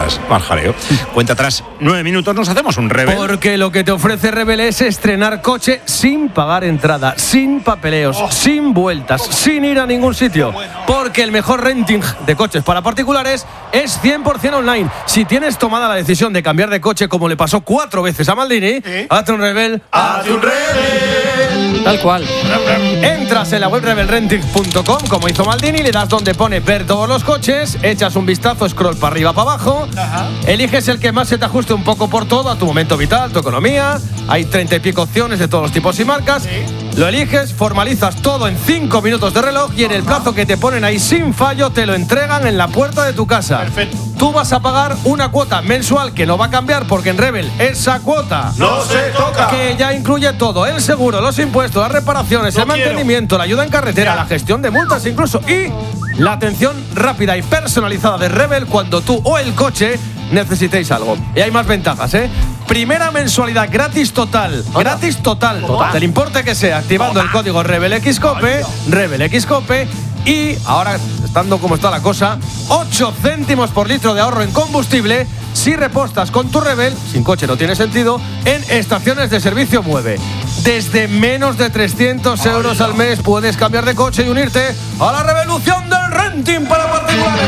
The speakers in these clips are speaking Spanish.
Mal jaleo. Cuenta atrás 9 minutos, nos hacemos un Rebel. Porque lo que te ofrece Rebel es estrenar coche sin pagar entrada, sin papeleos, sin vueltas, sin ir a ningún sitio. Porque el mejor renting de coches para particulares es 100% online. Si tienes tomada la decisión de cambiar de coche, como le pasó 4 veces a Maldini, hazte un Rebel. ¡Hazte un Rebel! Tal cual. Entras en la web rebelrenting.com, como hizo Maldini, le das donde pone ver todos los coches, echas un vistazo, scroll para arriba, para abajo, eliges el que más se te ajuste un poco por todo, a tu momento vital, tu economía. Hay 30 y pico opciones de todos los tipos y marcas. Lo eliges, formalizas todo en 5 minutos de reloj y en el plazo que te ponen ahí sin fallo te lo entregan en la puerta de tu casa. Perfecto. Tú vas a pagar una cuota mensual que no va a cambiar porque en Rebel esa cuota ¡No se toca! que ya incluye todo, el seguro, los impuestos, las reparaciones, el mantenimiento, la ayuda en carretera, la gestión de multas incluso y la atención rápida y personalizada de Rebel cuando tú o el coche necesitéis algo. Y hay más ventajas, ¿eh? Primera mensualidad gratis total. Gratis total. Del importe que sea, activando el código RebelXCOPE, RebelXCOPE. Y ahora, estando como está la cosa, 8 céntimos por litro de ahorro en combustible si repostas con tu Rebel, sin coche no tiene sentido, en estaciones de servicio Mueve. Desde menos de 300 euros al mes puedes cambiar de coche y unirte a la revolución del renting para particulares.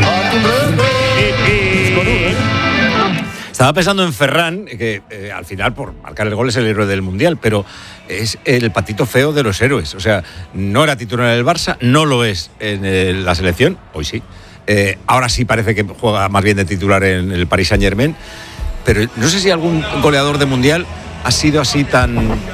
Estaba pensando en Ferran, que al final por marcar el gol es el héroe del Mundial, pero es el patito feo de los héroes. O sea, no era titular en el Barça, no lo es en la selección, hoy sí. Ahora sí parece que juega más bien de titular en el Paris Saint-Germain, pero no sé si algún goleador de Mundial ha sido así tan...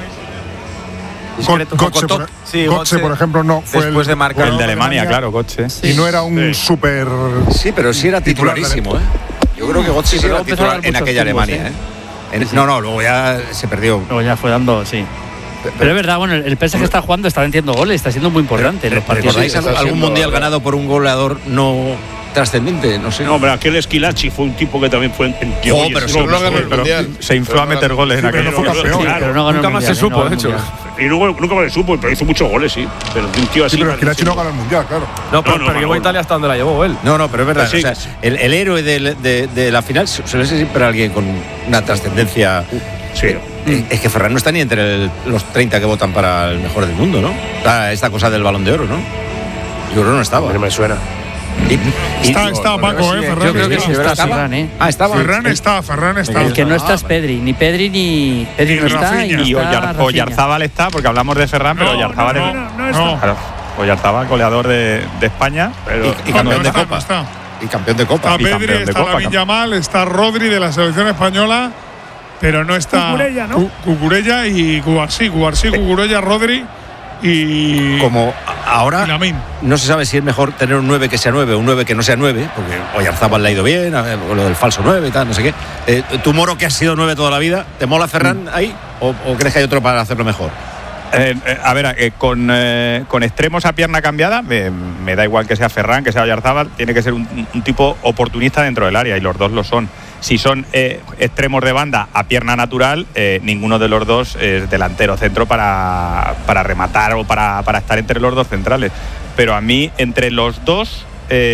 Götze, por ejemplo, no fue después de marcar el de Alemania, claro, Götze. Y no era un súper... Sí, pero sí era titularísimo, ¿eh? Yo creo que Götze sí era titular en aquella Alemania, ¿eh? No, luego ya se perdió. Luego ya fue dando, sí. Pero es verdad, bueno, el PSG está jugando, está metiendo goles, está siendo muy importante en los partidos. ¿Recordáis algún mundial ganado por un goleador no trascendente? No sé. No, pero aquel Esquilachi fue un tipo que también fue en pero no ganó el mundial. Se infló a meter goles en aquel mundial. Pero no ganó nunca más se supo, de hecho. Y luego nunca más se supo, pero hizo muchos goles, sí. Pero un tío así. Sí, pero Esquilachi no ganó el mundial, claro. No, pero llevó a Italia hasta donde la llevó él. No, pero es verdad. Sí. O sea, el héroe de la final suele ser siempre alguien con una trascendencia. Sí. Es que Ferran no está ni entre los 30 que votan para el mejor del mundo, ¿no? Esta cosa del Balón de Oro, ¿no? Yo creo que no estaba. No me suena. Está Paco, Ferran. Yo creo que sí está Ferran, ¿eh? Estaba. Ferran está. El que no está es Pedri. Ni Pedri ni no está. Y Oyarzábal está, porque hablamos de Ferran, pero Oyarzábal no. Claro, Oyarzábal, goleador de España Y campeón de Copa. Y campeón de Copa. Está Pedri, está Lamine Yamal, está Rodri de la selección española, pero no está Cucurella, ¿no? Cucurella y Cubarsí, Cucurella, Rodri y como ahora Lamine. no se sabe si es mejor tener un 9 que sea 9 o un 9 que no sea 9, porque Oyarzábal le ha ido bien, lo del falso 9 y tal, no sé qué. ¿Tu Moro, que has sido 9 toda la vida, te mola Ferran ahí o crees que hay otro para hacerlo mejor? A ver, con extremos a pierna cambiada, me da igual que sea Ferran, que sea Oyarzábal, tiene que ser un tipo oportunista dentro del área, y los dos lo son. Si son extremos de banda a pierna natural, ninguno de los dos es delantero centro para rematar o para estar entre los dos centrales. Pero a mí, entre los dos,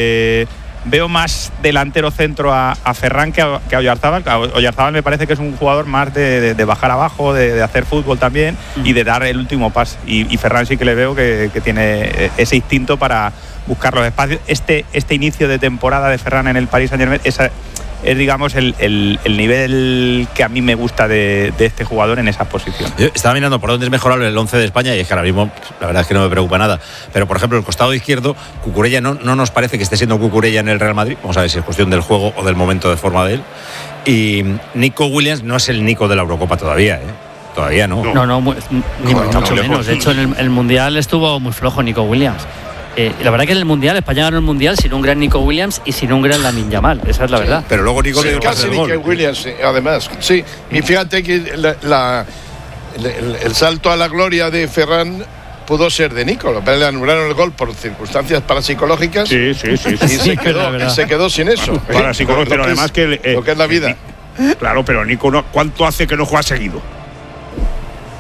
veo más delantero centro a Ferran que a Oyarzábal. Oyarzábal me parece que es un jugador más de bajar abajo, de hacer fútbol también y de dar el último pase. Y Ferran sí que le veo que tiene ese instinto para buscar los espacios. Este inicio de temporada de Ferran en el Paris Saint-Germain es digamos el nivel que a mí me gusta de este jugador en esa posición. Yo estaba mirando por dónde es mejorable el 11 de España y es que ahora mismo la verdad es que no me preocupa nada, pero por ejemplo el costado izquierdo, Cucurella no nos parece que esté siendo Cucurella en el Real Madrid. Vamos a ver si es cuestión del juego o del momento de forma de él. Y Nico Williams no es el Nico de la Eurocopa todavía, todavía no. No, ni mucho menos. De hecho, en el Mundial estuvo muy flojo Nico Williams. La verdad que en el Mundial, España ganó el Mundial sin un gran Nico Williams y sin un gran Lamine Yamal, esa es la verdad. Pero luego Nico le dio casi el gol. Nico Williams, además, sí. Y fíjate que el salto a la gloria de Ferran pudo ser de Nico, pero le anularon el gol por circunstancias parapsicológicas. Sí. Y se quedó sin eso. Parapsicológico, pero además lo que es la vida. Claro, pero Nico, ¿cuánto hace que no juega seguido?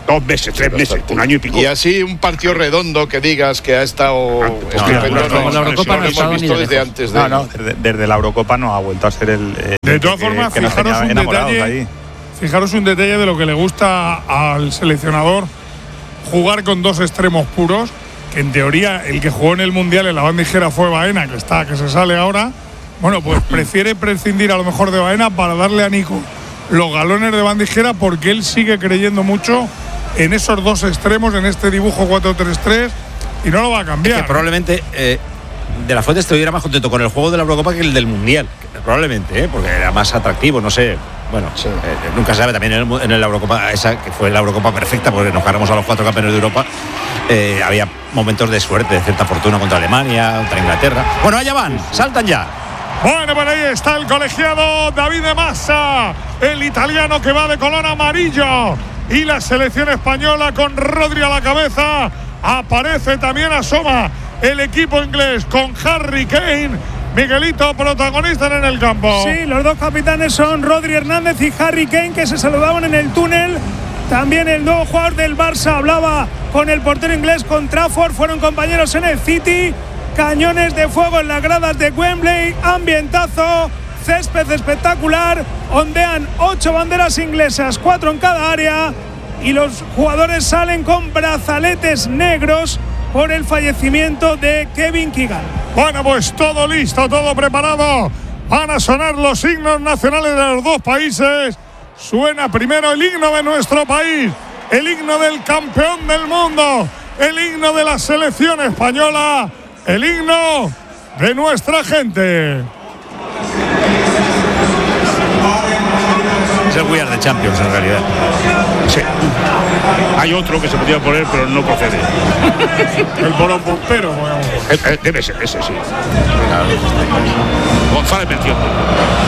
2 meses, 3 meses, un año y pico. Y así un partido redondo que digas que ha estado con la Eurocopa no ha estado ni de desde lejos. antes de desde la Eurocopa no ha vuelto a ser el De todas formas, que nos fijaros tenía un enamorados detalle. ahí. Fijaros un detalle de lo que le gusta al seleccionador, jugar con 2 extremos puros, que en teoría el que jugó en el Mundial en la bandijera fue Baena, que se sale ahora. Bueno, pues prefiere prescindir a lo mejor de Baena para darle a Nico los galones de bandijera, porque él sigue creyendo mucho en esos 2 extremos, en este dibujo 4-3-3, y no lo va a cambiar. Es que probablemente De la Fuente estuviera más contento con el juego de la Eurocopa que el del Mundial. Probablemente, porque era más atractivo, no sé. Bueno, sí. Nunca se sabe. También en la Eurocopa, esa que fue la Eurocopa perfecta, porque nos cargamos a los 4 campeones de Europa, había momentos de suerte, de cierta fortuna contra Alemania, contra Inglaterra. Bueno, allá van, saltan ya. Bueno, por ahí está el colegiado David de Massa, el italiano que va de color amarillo. Y la selección española con Rodri a la cabeza. Aparece también, asoma el equipo inglés con Harry Kane. Miguelito, protagonista en el campo. Sí, los 2 capitanes son Rodri Hernández y Harry Kane, que se saludaban en el túnel. También el nuevo jugador del Barça hablaba con el portero inglés, con Trafford. Fueron compañeros en el City. Cañones de fuego en las gradas de Wembley. Ambientazo, césped espectacular. Ondean 8 banderas inglesas, 4 en cada área. Y los jugadores salen con brazaletes negros por el fallecimiento de Kevin Keegan. Bueno, pues todo listo, todo preparado. Van a sonar los himnos nacionales de los 2 países. Suena primero el himno de nuestro país, el himno del campeón del mundo, el himno de la selección española, el himno de nuestra gente. Es el We Are the Champions, en realidad. Sí. Hay otro que se podía poner, pero no procede. El Borón Pompero, Debe ser ese, sí. González mención.